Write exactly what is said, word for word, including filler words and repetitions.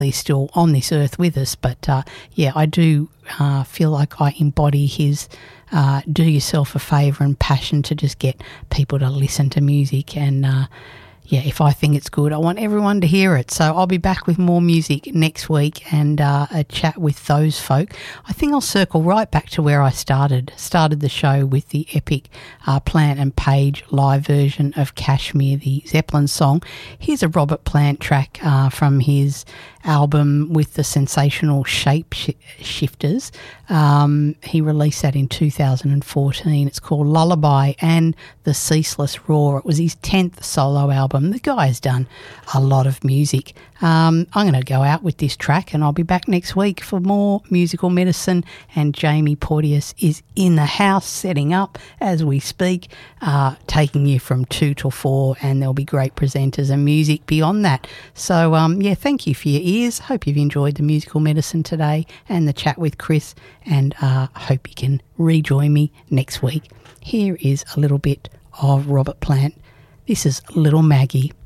he's still on this earth with us, but uh, yeah, I do uh, feel like I embody his uh, do yourself a favour and passion to just get people to listen to music. And uh, yeah, if I think it's good, I want everyone to hear it. So I'll be back with more music next week and uh, a chat with those folk. I think I'll circle right back to where I started. Started the show with the epic uh, Plant and Page live version of Kashmir, the Zeppelin song. Here's a Robert Plant track uh, from his album with the sensational Shape Sh- Shifters. Um, he released that in two thousand fourteen. It's called Lullaby and the Ceaseless Roar. It was his tenth solo album. The guy has done a lot of music. Um, I'm going to go out with this track and I'll be back next week for more musical medicine. And Jamie Porteous is in the house setting up as we speak, uh, taking you from two till four, and there'll be great presenters and music beyond that. So, um, yeah, thank you for your ears. Hope you've enjoyed the musical medicine today and the chat with Chris, and uh, hope you can rejoin me next week. Here is a little bit of Robert Plant. This is Little Maggie.